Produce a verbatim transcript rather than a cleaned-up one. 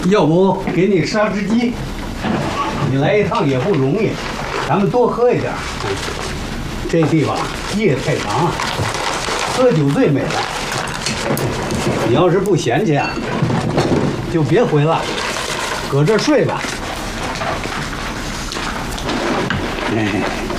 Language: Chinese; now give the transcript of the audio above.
要不给你杀只鸡？你来一趟也不容易，咱们多喝一点。这地方夜太长，喝酒最美了。你要是不嫌弃啊，就别回了，搁这儿睡吧。哎。